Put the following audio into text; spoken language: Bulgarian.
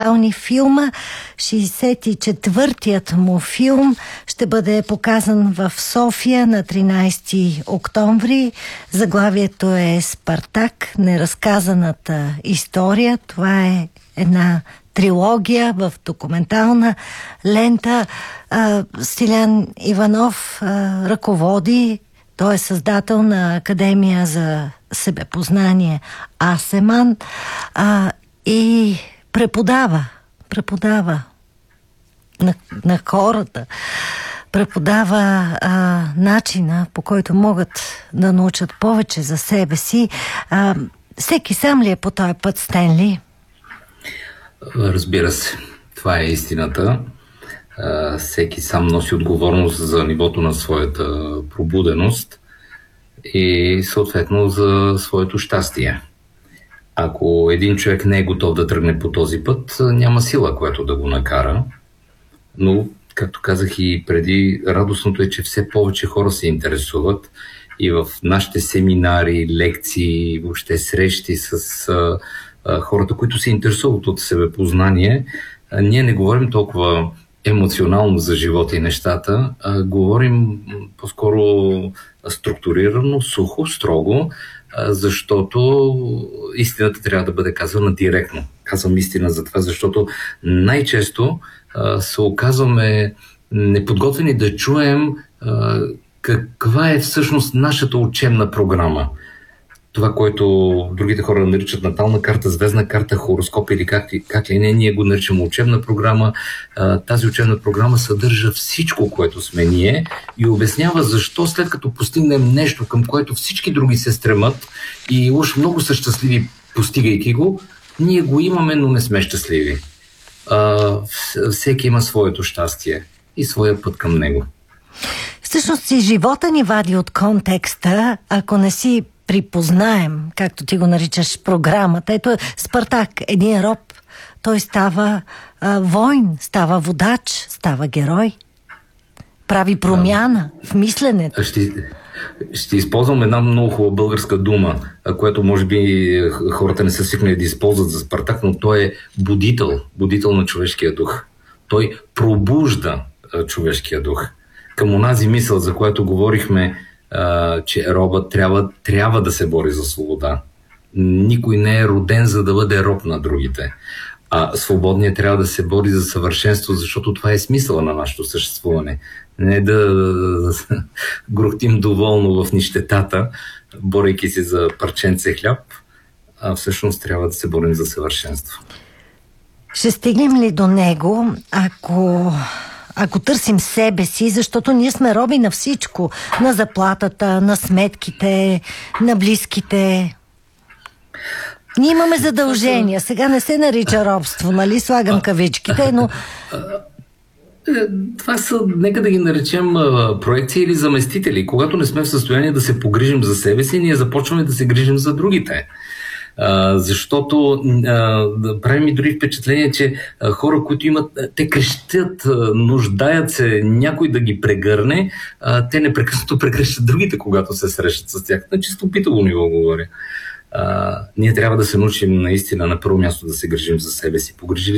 документални филма. 64-тият му филм ще бъде показан в София на 13 октомври. Заглавието е «Спартак. Неразказаната история». Това е една трилогия в документална лента. Стилян Иванов ръководи. Той е създател на Академия за себепознание Асеман и преподава на хората, преподава начина, по който могат да научат повече за себе си. Всеки сам ли е по този път, Стенли? Разбира се, това е истината. Всеки сам носи отговорност за нивото на своята пробуденост и съответно за своето щастие. Ако един човек не е готов да тръгне по този път, няма сила, която да го накара. Но, както казах и преди, радостното е, че все повече хора се интересуват и в нашите семинари, лекции, въобще срещи с хората, които се интересуват от себепознание, ние не говорим толкова емоционално за живота и нещата, говорим по-скоро структурирано, сухо, строго, защото истината трябва да бъде казвана директно. Казвам истина за това, защото най-често се оказваме неподготвени да чуем каква е всъщност нашата учебна програма. Това, което другите хора наричат натална карта, звездна карта, хороскоп или как ли не, ние го наричаме учебна програма. Тази учебна програма съдържа всичко, което сме ние и обяснява защо след като постигнем нещо, към което всички други се стремат и уж много са щастливи, постигайки го, ние го имаме, но не сме щастливи. Всеки има своето щастие и своя път към него. Всъщност и живота ни вади от контекста, ако не си припознаем, както ти го наричаш, програмата. Ето Спартак, един роб, той става войн, става водач, става герой. Прави промяна в мисленето. Ще използвам една много хубава българска дума, която може би хората не са свикнали да използват за Спартак, но той е будител на човешкия дух. Той пробужда човешкия дух. Към онази мисъл, за която говорихме, че робът трябва да се бори за свобода. Никой не е роден, за да бъде роб на другите. А свободният трябва да се бори за съвършенство, защото това е смисъла на нашето съществуване. Не да грохтим доволно в нищетата, борейки се за парченце хляб, а всъщност трябва да се борим за съвършенство. Ще стигнем ли до него, ако търсим себе си, защото ние сме роби на всичко, на заплатата, на сметките, на близките. Ние имаме задължения. Сега не се нарича робство, нали? Слагам кавичките, но... Това са, нека да ги наречем проекции или заместители. Когато не сме в състояние да се погрижим за себе си, ние започваме да се грижим за другите. Защото прави ми дори впечатление, че хора, които имат, те крещят, нуждаят се някой да ги прегърне, те непрекъснато прегръщат другите, когато се срещат с тях. На чисто питово ниво говоря. Ние трябва да се научим наистина на първо място да се грижим за себе си. Погрижили